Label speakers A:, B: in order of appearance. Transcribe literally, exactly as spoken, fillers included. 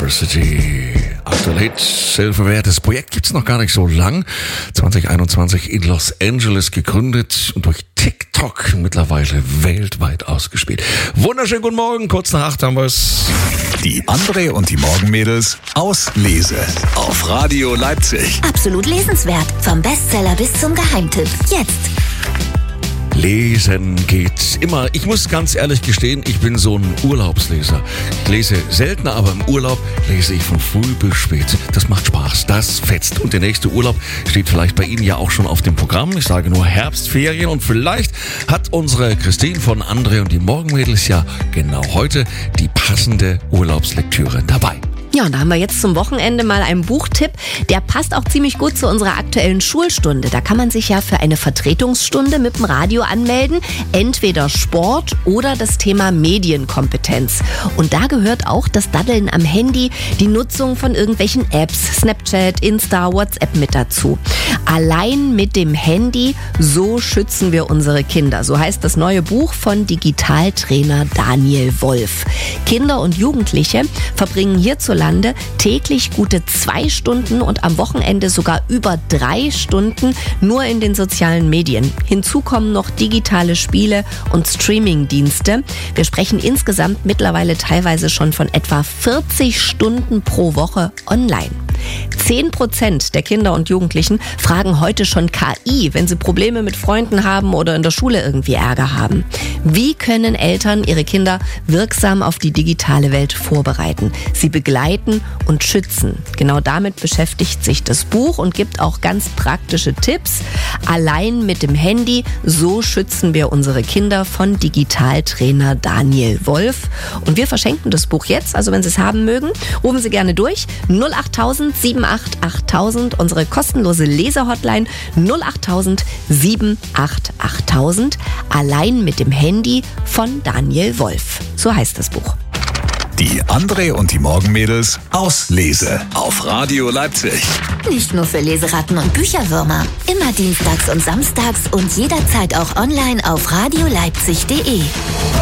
A: University. Aktuell Hit, Silverware. Das Projekt gibt's noch gar nicht so lang. zwanzig einundzwanzig in Los Angeles gegründet und durch TikTok mittlerweile weltweit ausgespielt. Wunderschönen guten Morgen, kurz nach acht haben wir's.
B: Die André und die Morgenmädels aus Lese auf Radio Leipzig.
C: Absolut lesenswert. Vom Bestseller bis zum Geheimtipp. Jetzt.
A: Lesen geht immer. Ich muss ganz ehrlich gestehen, ich bin so ein Urlaubsleser. Ich lese seltener, aber im Urlaub lese ich von früh bis spät. Das macht Spaß, das fetzt. Und der nächste Urlaub steht vielleicht bei Ihnen ja auch schon auf dem Programm. Ich sage nur Herbstferien und vielleicht hat unsere Christine von André und die Morgenmädels ja genau heute die passende Urlaubslektüre dabei.
D: Ja, und da haben wir jetzt zum Wochenende mal einen Buchtipp, der passt auch ziemlich gut zu unserer aktuellen Schulstunde. Da kann man sich ja für eine Vertretungsstunde mit dem Radio anmelden, entweder Sport oder das Thema Medienkompetenz. Und da gehört auch das Daddeln am Handy, die Nutzung von irgendwelchen Apps, Snapchat, Insta, WhatsApp mit dazu. Allein mit dem Handy, so schützen wir unsere Kinder. So heißt das neue Buch von Digitaltrainer Daniel Wolf. Kinder und Jugendliche verbringen hierzulande täglich gute zwei Stunden und am Wochenende sogar über drei Stunden nur in den sozialen Medien. Hinzu kommen noch digitale Spiele und Streamingdienste. Wir sprechen insgesamt mittlerweile teilweise schon von etwa vierzig Stunden pro Woche online. Zehn Prozent der Kinder und Jugendlichen fragen heute schon K I, wenn sie Probleme mit Freunden haben oder in der Schule irgendwie Ärger haben. Wie können Eltern ihre Kinder wirksam auf die digitale Welt vorbereiten, sie begleiten und schützen? Genau damit beschäftigt sich das Buch und gibt auch ganz praktische Tipps. Allein mit dem Handy, so schützen wir unsere Kinder von Digitaltrainer Daniel Wolf. Und wir verschenken das Buch jetzt, also wenn Sie es haben mögen, rufen Sie gerne durch. null achttausend sieben acht achttausend, unsere kostenlose Leser-Hotline null achttausend sieben acht achttausend. Allein mit dem Handy von Daniel Wolf. So heißt das Buch.
B: Die André und die Morgenmädels aus Lese auf Radio Leipzig.
C: Nicht nur für Leseratten und Bücherwürmer. Immer dienstags und samstags und jederzeit auch online auf radio leipzig punkt de.